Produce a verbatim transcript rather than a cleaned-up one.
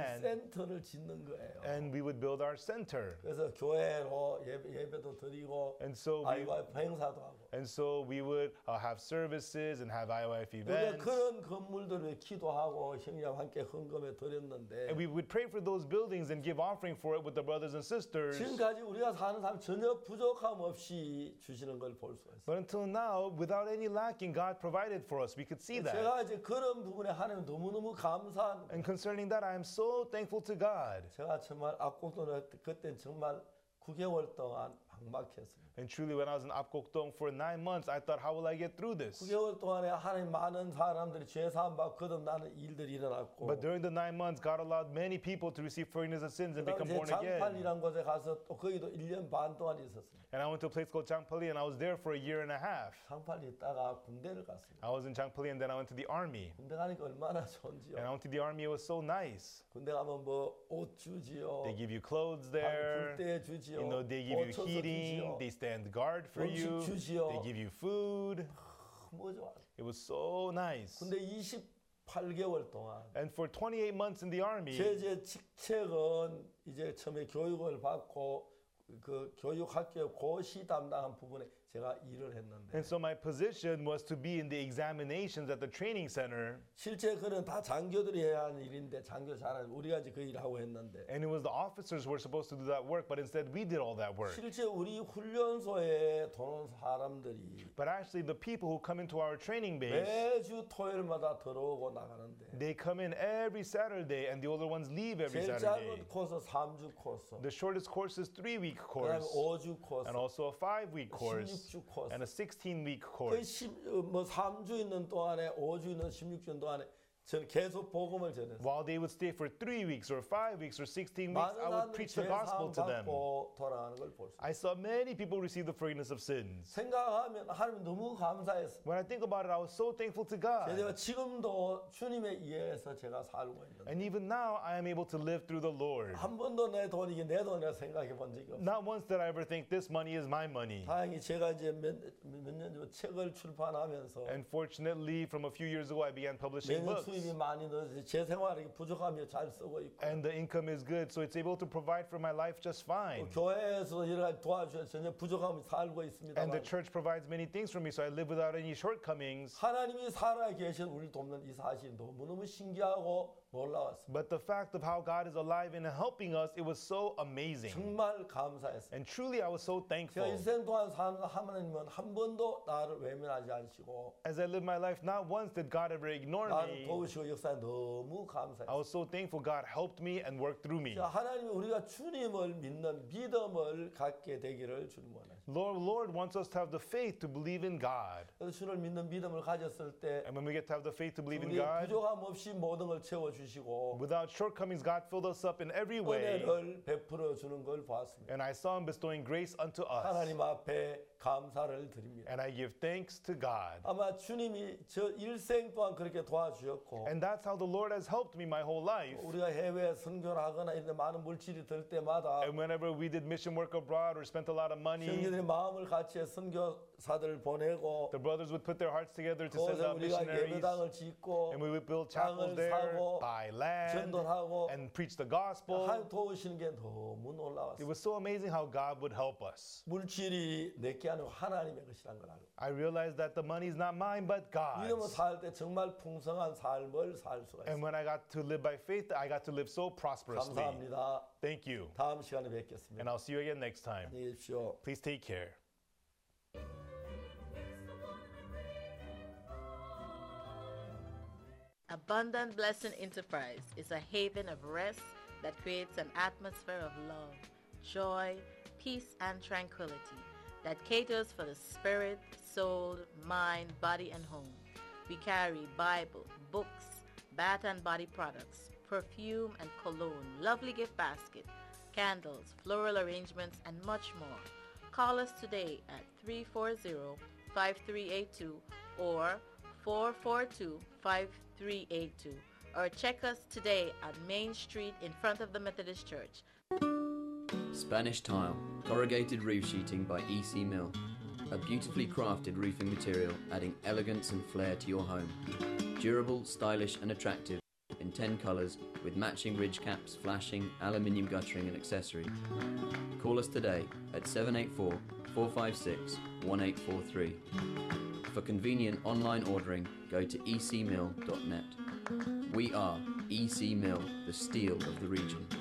land 센터를 짓는 거예요. and we would build our center. 그래서 교회로 예배, 예배도 드리고 And so we, 아이와이프 행사도 하고. and so we would uh, have services and have I O F 우리가 events. 그런 건물들을 기도하고 형제와 함께 헌금에 드렸는데 And we would pray for those buildings and give offering for it with the brothers and sisters. 지금까지 우리가 사는 삶 전혀 부족함 없이 주시는 걸 볼 수가 있어요. But until now, without any lacking, God provided for us. We could see that. 제가 이제 그런 부분에 하나님 너무너무 감사한 And concerning that, I am so thankful to God. 제가 정말 앞곡도는 그때 정말 구 개월 동안 막막했어요. And truly, when I was in Apgokdong for nine months, I thought, how will I get through this? 구 개월 동안에 하나님 많은 사람들이 죄 사함 받고 거듭나는 일들이 일어났고 But during the nine months, God allowed many people to receive forgiveness of sins and become 제 born again. 장팔이라는 곳에 가서 또 거기도 일 년 반 동안 있었습니다. And I went to a place called Changpali, and I was there for a year and a half. 장팔이 있다가 군대를 갔습니다. I was in Changpali, and then I went to the army. 군대 가니까 얼마나 And 좋은지요. I went to the army, it was so nice. 군대 가면 뭐 옷 주지요. They give you clothes 불 there. 때 주지요. You know, they give you 고쳐서 heating. 주지요. They stand guard for 음식 you. 주지요. They give you food. 뭐 좋아. It was so nice. 근데 이십팔 개월 동안 And for twenty-eight months in the army, 제, 제 직책은 이제 처음에 교육을 받고 그 교육학교 고시 담당한 부분에 제가 일을 했는데 and so my position was to be in the examinations at the training center. 실제 그는 다 장교들이 해야 하는 일인데 장교 잘하는 우리가 이제 그 일을 하고 했는데 And it was the officers who were supposed to do that work, but instead we did all that work. 실제 우리 훈련소에 도는 사람들이 But actually, the people who come into our training base, 매주 토요일마다 들어오고 나가는데 they come in every Saturday, and the older ones leave every 제일 Saturday. 짧은 코스 삼 주 코스 The shortest course is three-week 그다음에 course, 오 주 코스 and also a five-week course, 십육 주 코스 and a sixteen-week 그 course. 뭐 삼 주 있는 동안에 오 주 있는 십육 주 동안에 저는 계속 복음을 전했어요. While they would stay for three weeks or five weeks or sixteen weeks, 많은 I would 사람들이 preach the gospel 죄사함 to them. 받고 돌아가는 걸 볼 수 있어요. I saw many people receive the forgiveness of sins. 생각하면 하나님 너무 감사했어요. When I think about it, I was so thankful to God. 제가 지금도 주님에 의해서 제가 살고 있는데 And even now, I am able to live through the Lord. 한 번도 내 돈이 이게 내 돈이라 생각해 본 적이 없어요. Not once did I ever think this money is my money. 다행히 제가 이제 몇년 전 책을 출판하면서 And fortunately, from a few years ago, I began publishing 매년 books. 수입이 많이 늘어서 제 생활이 부족하며 잘 쓰고 있고 And the income is good, so it's able to provide for my life just fine. 교회에서 여러 가지 도와주셔서 전혀 부족함이 살고 And the 있습니다만 church provides many things for me, so I live without any shortcomings. 하나님이 살아 계신 우리를 돕는 이 사실이 너무너무 신기하고 놀라웠습니다. But the fact of how God is alive and helping us, it was so amazing. 정말 감사했어요. And truly, I was so 제가 thankful. 일생 동안 사는 하나님은 한 번도 나를 외면하지 않으시고 As I live my life, not once did God ever ignore 나를 me. 도우시고 역사에 너무 I 감사했어요. was so thankful God helped me and worked through me. 자, 하나님이 우리가 주님을 믿는 믿음을 갖게 되기를 주님 원하십니다. Lord, Lord wants us to have the faith to believe in God. 그래서 주님을 믿는 믿음을 가졌을 때 And when we get to have the faith to believe in 우리 God, 부족함 없이 모든 걸 채워주시고 without shortcomings, God filled us up in every way. 은혜를 베풀어 주는 걸 보았습니다. And I saw Him bestowing grace unto us. 하나님 앞에 감사를 드립니다. And I give thanks to God. 아마 주님이 저 일생 동안 그렇게 도와주셨고 And that's how the Lord has helped me my whole life. 우리가 해외 선교를 하거나 이런 데 많은 물질이 들 때마다 And whenever we did mission work abroad or spent a lot of money, 형제들이 마음을 같이 해 선교사들을 보내고 the brothers would put their hearts together to send 거기서 out 우리가 missionaries. 예배당을 짓고 And we would build chapels 땅을 there, 사고 buy land, 전도하고 and preach the gospel. 하나님 도우시는 게 너무 It 놀라웠어요. was so amazing how God would help us. 물질이 내게 아니고 하나님의 것이란 걸 알고 I realized that the money is not mine, but 믿음을 God's. 살 때 정말 풍성한 삶을 살 수가 And 있어요. when I got to live by faith, I got to live so prosperously. 감사합니다. Thank you. 다음 시간에 뵙겠습니다. And I'll see you again next time. 안녕히 계십시오. Please take care. Abundant Blessing Enterprise is a haven of rest that creates an atmosphere of love, joy, peace, and tranquility that caters for the spirit, soul, mind, body, and home. We carry Bible, books, bath and body products, perfume and cologne, lovely gift basket, candles, floral arrangements, and much more. Call us today at three four zero, five three eight two or four four two, five three eight two, or check us today at Main Street in front of the Methodist Church. Spanish Tile, corrugated roof sheeting by E C Mill. A beautifully crafted roofing material adding elegance and flair to your home. Durable, stylish and attractive, in ten colours with matching ridge caps, flashing, aluminium guttering and accessory. Call us today at seven eight four, four five six, one eight four three. For convenient online ordering, go to e c mill dot net. We are E C Mill, the steel of the region.